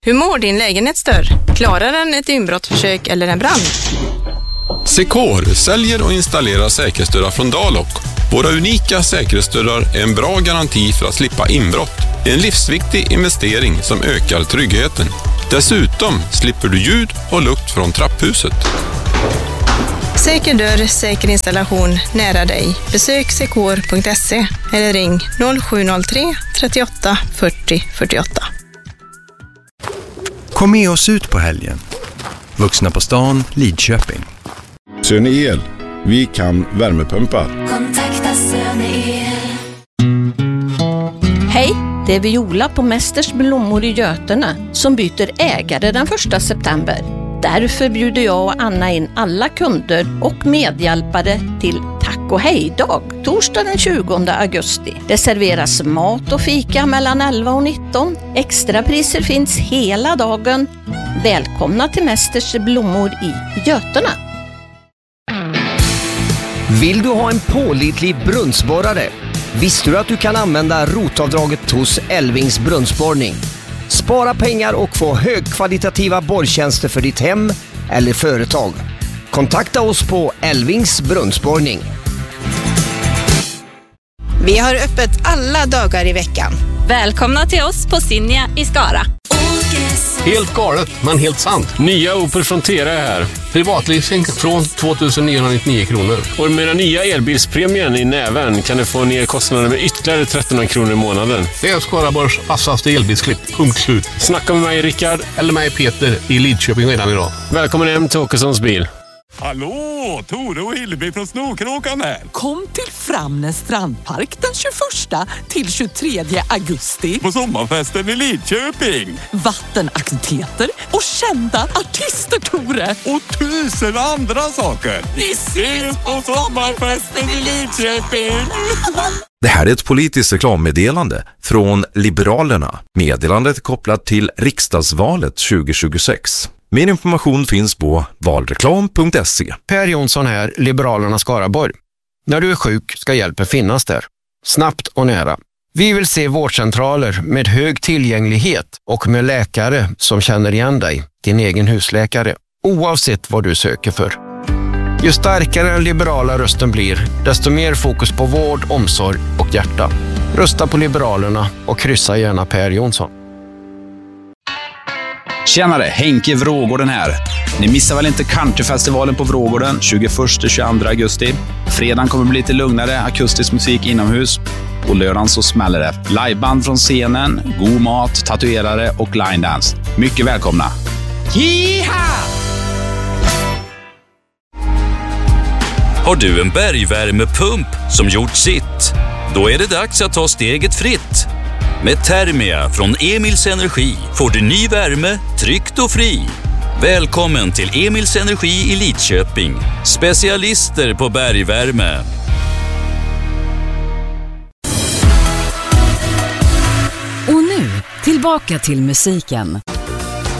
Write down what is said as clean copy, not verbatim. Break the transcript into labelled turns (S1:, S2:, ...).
S1: Hur mår din lägenhetsdörr? Klarar den ett inbrottsförsök eller en brand?
S2: Secor säljer och installerar säkerhetsdörrar från Dalok. Våra unika säkerhetsdörrar är en bra garanti för att slippa inbrott. En livsviktig investering som ökar tryggheten. Dessutom slipper du ljud och lukt från trapphuset.
S1: Säker dörr, säker installation nära dig. Besök secor.se eller ring 0703 38 40 48.
S3: Kom med oss ut på helgen. Vuxna på stan, Lidköping.
S4: Söne-El. Vi kan värmepumpa.
S5: Kontakta Söne-El.
S6: Hej, det är Viola på Mästers blommor i Götene som byter ägare den 1 september. Därför bjuder jag och Anna in alla kunder och medhjälpare till tack och hej-dag, torsdag den 20 augusti. Det serveras mat och fika mellan 11 och 19. Extra priser finns hela dagen. Välkomna till Mästers blommor i Götene.
S7: Vill du ha en pålitlig brunnsborrare? Visste du att du kan använda rotavdraget hos Elvings brunnsborrning? Spara pengar och få högkvalitativa borrtjänster för ditt hem eller företag. Kontakta oss på Elvings brunnsborrning.
S1: Vi har öppet alla dagar i veckan.
S8: Välkomna till oss på Sinja i Skara.
S9: Helt galet, men helt sant.
S10: Nya Opel Frontera är här.
S9: Privatleasing från 2999 kronor.
S10: Och med den nya elbilspremien i näven kan du få ner kostnaden med ytterligare 1300 kronor i månaden.
S9: Det är Skaraborgs vassaste elbilsklipp. Punkt slut.
S10: Snacka med mig, Rickard.
S9: Eller mig, Peter, i Lidköping redan idag.
S10: Välkommen hem till Åkessons bil.
S11: Hallå, Tore och Hillevi från Snorkråkan här.
S12: Kom till Framnäs strandpark den 21 till 23 augusti.
S11: På sommarfesten i Lidköping.
S12: Vattenaktiviteter och kända artister, Tore.
S11: Och 1000 andra saker.
S12: Vi ses på sommarfesten i Lidköping.
S13: Det här är ett politiskt reklammeddelande från Liberalerna. Meddelandet är kopplat till riksdagsvalet 2026. Mer information finns på valreklam.se.
S14: Per Jonsson här, Liberalerna Skaraborg. När du är sjuk ska hjälpen finnas där. Snabbt och nära. Vi vill se vårdcentraler med hög tillgänglighet och med läkare som känner igen dig, din egen husläkare, oavsett vad du söker för. Ju starkare den liberala rösten blir, desto mer fokus på vård, omsorg och hjärta. Rösta på Liberalerna och kryssa gärna Per Jonsson.
S15: Tjenare, Henke Vrågården här. Ni missar väl inte Countryfestivalen på Vrågården 21-22 augusti. Fredagen kommer bli lite lugnare, akustisk musik inomhus. På lördagen så smäller det. Liveband från scenen, god mat, tatuerare och line dance. Mycket välkomna. Jiha!
S16: Har du en bergvärmepump som gjort sitt? Då är det dags att ta steget fritt. Med Thermia från Emils Energi får du ny värme, tryggt och fri. Välkommen till Emils Energi i Lidköping. Specialister på bergvärme.
S17: Och nu, tillbaka till musiken.